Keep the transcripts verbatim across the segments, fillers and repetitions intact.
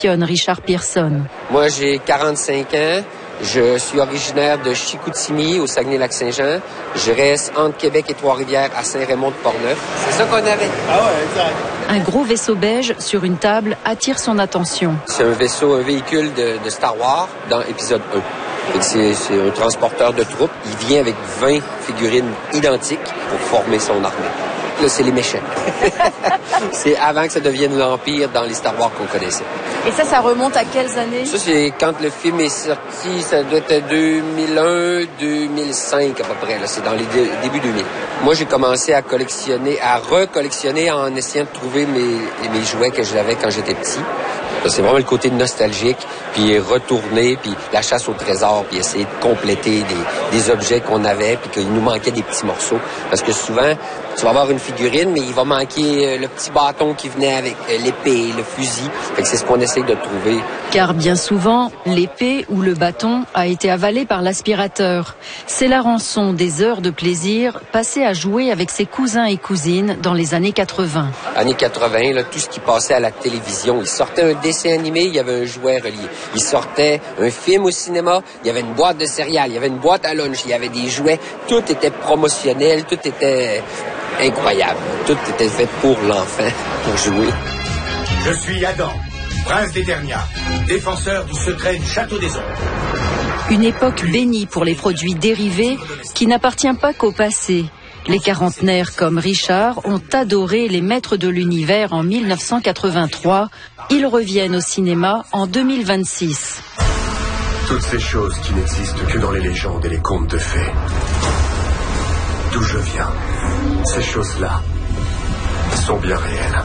Richard Pearson. Moi, j'ai quarante-cinq ans. Je suis originaire de Chicoutimi, au Saguenay-Lac-Saint-Jean. Je reste entre Québec et Trois-Rivières, à Saint-Raymond-de-Portneuf. C'est ça qu'on avait. Ah ouais, exact. Un gros vaisseau beige sur une table attire son attention. C'est un vaisseau, un véhicule de, de Star Wars dans épisode un. C'est, c'est un transporteur de troupes. Il vient avec vingt figurines identiques pour former son armée. Là, c'est les méchants. C'est avant que ça devienne l'Empire dans les Star Wars qu'on connaissait. Et ça, ça remonte à quelles années? Ça, c'est quand le film est sorti, ça doit être deux mille un, deux mille cinq à peu près. Là. C'est dans les dé- débuts deux mille. Moi, j'ai commencé à collectionner, à recollectionner en essayant de trouver mes, mes jouets que j'avais quand j'étais petit. C'est vraiment le côté nostalgique, puis retourner, puis la chasse au trésor, puis essayer de compléter des, des objets qu'on avait, puis qu'il nous manquait des petits morceaux. Parce que souvent, tu vas avoir une figurine, mais il va manquer le petit bâton qui venait avec l'épée, le fusil. Fait que c'est ce qu'on essaye de trouver. Car bien souvent, l'épée ou le bâton a été avalé par l'aspirateur. C'est la rançon des heures de plaisir passées à jouer avec ses cousins et cousines dans les années quatre-vingt. Années quatre-vingt, là, tout ce qui passait à la télévision. Il sortait un dessin animé, il y avait un jouet relié. Il sortait un film au cinéma, il y avait une boîte de céréales, il y avait une boîte à lunch, il y avait des jouets. Tout était promotionnel, tout était incroyable. Tout était fait pour l'enfant, pour jouer. Je suis Adam, prince d'Eternia, défenseur du secret du château des ombres. Une époque bénie pour les produits dérivés qui n'appartient pas qu'au passé. Les quarantenaires comme Richard ont adoré les maîtres de l'univers en mille neuf cent quatre-vingt-trois. Ils reviennent au cinéma en deux mille vingt-six. Toutes ces choses qui n'existent que dans les légendes et les contes de fées. D'où je viens, ces choses-là sont bien réelles.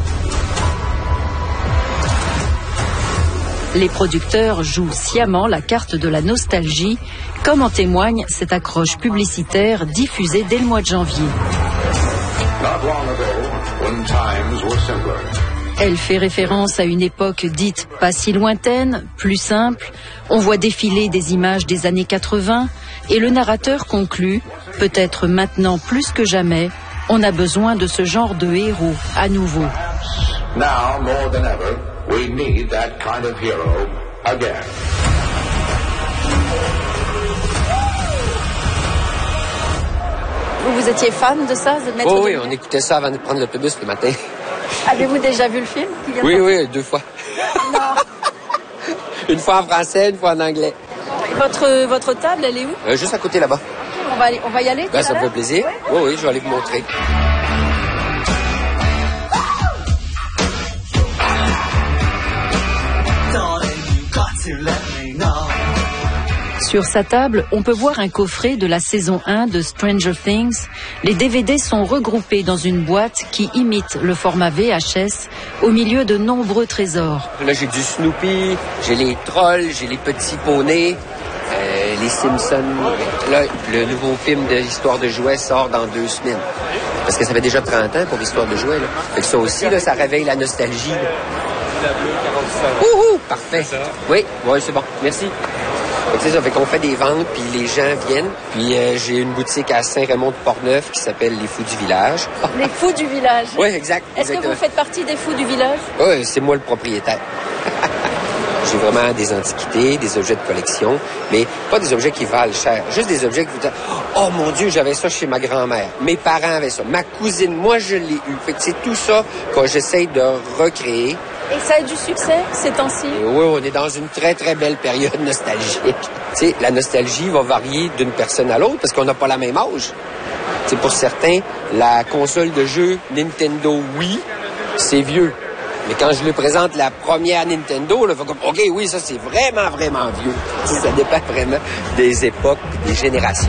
Les producteurs jouent sciemment la carte de la nostalgie, comme en témoigne cette accroche publicitaire diffusée dès le mois de janvier. Elle fait référence à une époque dite pas si lointaine, plus simple. On voit défiler des images des années quatre-vingt et le narrateur conclut, peut-être maintenant plus que jamais, on a besoin de ce genre de héros à nouveau. Now more than ever, we need that kind of hero again. Vous, vous étiez fan de ça, de Maître Oh, de oui, l'univers? on écoutait ça avant de prendre l'autobus le matin. Avez-vous déjà vu le film qui vient de Oui, sortir? oui, deux fois. Non. Une fois en français, une fois en anglais. Votre, votre table, elle est où? Euh, juste à côté là-bas. On va, aller, on va y aller? Ben, ça me fait plaisir. Ouais. Oui, oui, je vais aller vous montrer. Sur sa table, on peut voir un coffret de la saison un de Stranger Things. Les D V D sont regroupés dans une boîte qui imite le format V H S au milieu de nombreux trésors. Là, j'ai du Snoopy, j'ai les trolls, j'ai les petits poneys, euh, les Simpsons. Là, le nouveau film de l'histoire de jouets sort dans deux semaines. Parce que ça fait déjà trente ans pour l'histoire de jouets. Là. Fait que ça aussi, là, ça réveille la nostalgie. Là. Wouhou! Parfait. Oui, oui, c'est bon. Merci. Fait que c'est ça, fait qu'on fait des ventes, puis les gens viennent. Puis euh, j'ai une boutique à Saint-Raymond-de-Portneuf qui s'appelle Les Fous du Village. Les Fous du Village? Oui, exact. Est-ce exactement. que vous faites partie des Fous du Village? Oui, c'est moi le propriétaire. J'ai vraiment des antiquités, des objets de collection, mais pas des objets qui valent cher. Juste des objets que vous dites, oh mon Dieu, j'avais ça chez ma grand-mère. Mes parents avaient ça. Ma cousine, moi, je l'ai eu. Fait que c'est tout ça que j'essaye de recréer. Et ça a du succès ces temps-ci? Et oui, on est dans une très, très belle période nostalgique. Tu sais, la nostalgie va varier d'une personne à l'autre parce qu'on n'a pas la même âge. Tu sais, pour certains, la console de jeu Nintendo Wii, c'est vieux. Mais quand je lui présente la première Nintendo, là, faut comme, OK, oui, ça, c'est vraiment, vraiment vieux. Ça, ça dépend vraiment des époques, des générations.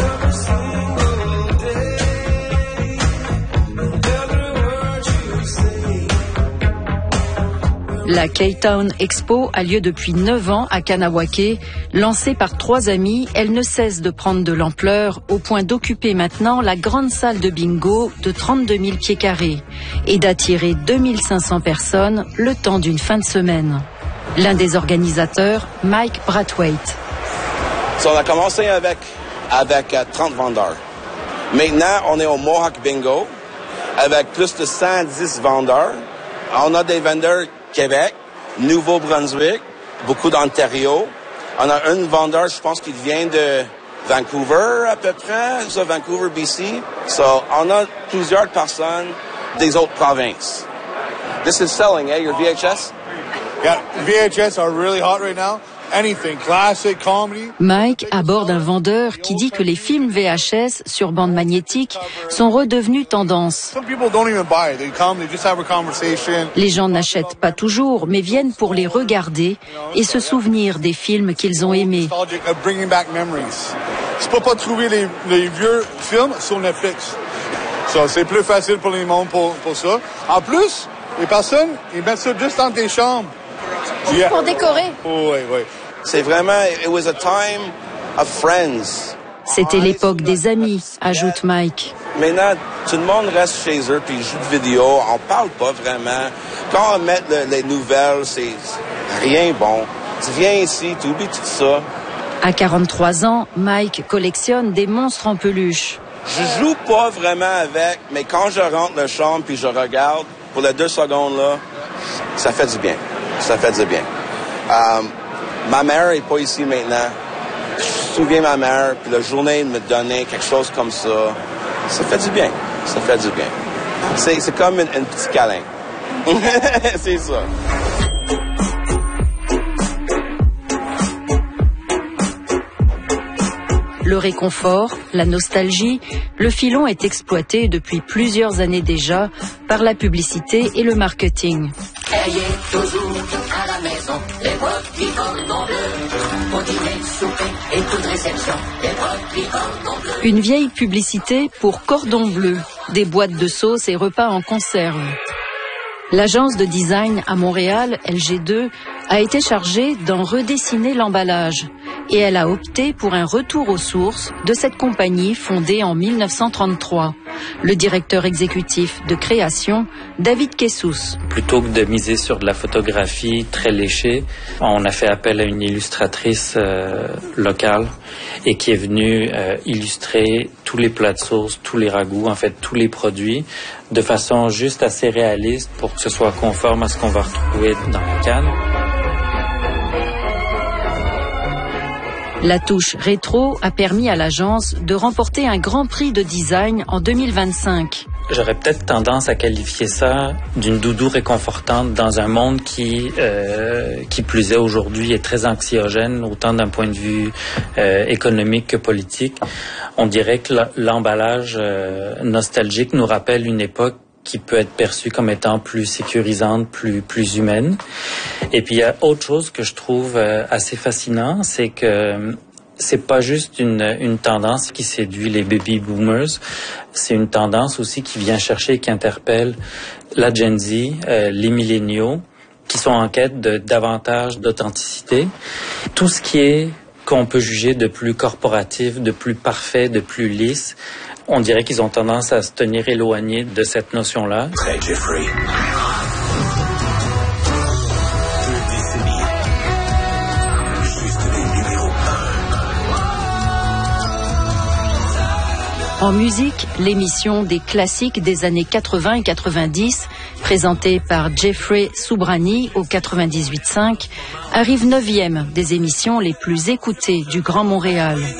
La K-Town Expo a lieu depuis neuf ans à Kanawake. Lancée par trois amis, elle ne cesse de prendre de l'ampleur au point d'occuper maintenant la grande salle de bingo de trente-deux mille pieds carrés et d'attirer deux mille cinq cents personnes le temps d'une fin de semaine. L'un des organisateurs, Mike Brathwaite. So, on a commencé avec, avec uh, trente vendeurs. Maintenant, on est au Mohawk Bingo avec plus de cent dix vendeurs. On a des vendeurs Québec, Nouveau-Brunswick, beaucoup d'Ontario. On a un vendeur, je pense, qui vient de Vancouver à peu près, ça, Vancouver, B C. So, on a plusieurs personnes des autres provinces. This is selling, eh, your V H S? Yeah, V H S are really hot right now. Anything, classic, comedy. Mike aborde un vendeur qui dit que les films V H S sur bande magnétique sont redevenus tendance. Some people don't even buy it. They come, they just have a conversation. Les gens n'achètent pas toujours, mais viennent pour les regarder et se souvenir des films qu'ils ont aimés. Nostalgic of bringing back memories. Tu peux pas trouver les, les vieux films sur Netflix. So, c'est plus facile pour les gens pour, pour ça. En plus, les personnes, ils mettent ça juste dans tes chambres. Yeah. Pour décorer. Oh, oui, oui. C'est vraiment, it was a time of friends. C'était l'époque des amis, ajoute Mike. Maintenant, tout le monde reste chez eux puis joue de vidéo. On parle pas vraiment. Quand on met le, les nouvelles, c'est rien bon. Tu viens ici, tu oublies tout ça. À quarante-trois ans, Mike collectionne des monstres en peluche. Je joue pas vraiment avec, mais quand je rentre dans la chambre puis je regarde, pour les deux secondes là, ça fait du bien. Ça fait du bien. Um, ma mère est pas ici maintenant. Je me souviens de ma mère, puis la journée, elle me donnait quelque chose comme ça. Ça fait du bien. Ça fait du bien. C'est, c'est comme un, un petit câlin. C'est ça. Le réconfort, la nostalgie, le filon est exploité depuis plusieurs années déjà par la publicité et le marketing. Ayez toujours à la maison les petits cordons bleus. Au dîner, souper et toute réception, les petits cordons bleus. Une vieille publicité pour cordon bleu, des boîtes de sauce et repas en conserve. L'agence de design à Montréal, L G deux, a été chargée d'en redessiner l'emballage. Et elle a opté pour un retour aux sources de cette compagnie fondée en mille neuf cent trente-trois. Le directeur exécutif de création, David Kessous. Plutôt que de miser sur de la photographie très léchée, on a fait appel à une illustratrice euh, locale et qui est venue euh, illustrer tous les plats de sauce, tous les ragoûts, en fait tous les produits, de façon juste assez réaliste pour que ce soit conforme à ce qu'on va retrouver dans la canne. La touche rétro a permis à l'agence de remporter un grand prix de design en deux mille vingt-cinq. J'aurais peut-être tendance à qualifier ça d'une doudou réconfortante dans un monde qui, euh, qui plus est aujourd'hui, est très anxiogène, autant d'un point de vue euh, économique que politique. On dirait que l'emballage euh, nostalgique nous rappelle une époque qui peut être perçue comme étant plus sécurisante, plus plus humaine. Et puis il y a autre chose que je trouve euh, assez fascinant, c'est que c'est pas juste une une tendance qui séduit les baby boomers, c'est une tendance aussi qui vient chercher et qui interpelle la Gen Z, euh, les milléniaux, qui sont en quête de davantage d'authenticité. Tout ce qui est qu'on peut juger de plus corporatif, de plus parfait, de plus lisse, on dirait qu'ils ont tendance à se tenir éloignés de cette notion-là. Très Jeffrey. Deux décennies. Juste des numéros un. En musique, l'émission des classiques des années quatre-vingts et quatre-vingt-dix, présentée par Jeffrey Soubrani au quatre-vingt-dix-huit cinq, arrive neuvième des émissions les plus écoutées du Grand Montréal.